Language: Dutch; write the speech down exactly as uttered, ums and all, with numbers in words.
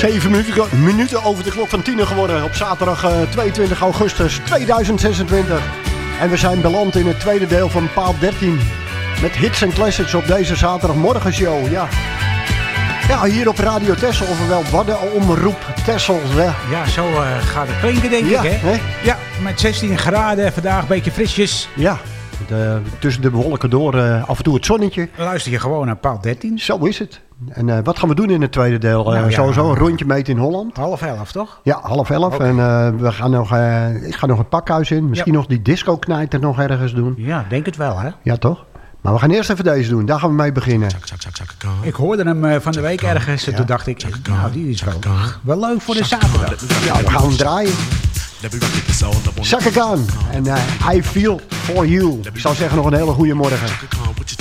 Zeven minuten, minuten over de klok van tien geworden op zaterdag uh, tweeëntwintig augustus tweeduizend zesentwintig. En we zijn beland in het tweede deel van Paal dertien. Met hits en classics op deze zaterdagmorgenshow. Ja. Ja, hier op Radio Texel, ofwel Waddenomroep Texel. Ja, ja zo uh, gaat het klinken, denk ja, ik, hè? hè? Ja, met zestien graden vandaag, een beetje frisjes. Ja, de, tussen de wolken door uh, af en toe het zonnetje. Luister je gewoon naar Paal dertien. Zo is het. En uh, wat gaan we doen in het tweede deel? Uh, nou, ja, sowieso een rondje meten in Holland. Half elf, toch? Ja, half elf. Okay. En uh, we gaan nog, uh, ik ga nog het pakhuis in. Misschien ja. nog die disco-knijter nog ergens doen. Ja, denk het wel, hè? Ja, toch? Maar we gaan eerst even deze doen. Daar gaan we mee beginnen. Ik hoorde hem uh, van de week ergens. En ja. toen dacht ik, nou, die is wel, wel leuk voor de zaterdag. Ja, we gaan hem draaien. Chaka Khan. En uh, I Feel For You. Ik zou zeggen nog een hele goede morgen.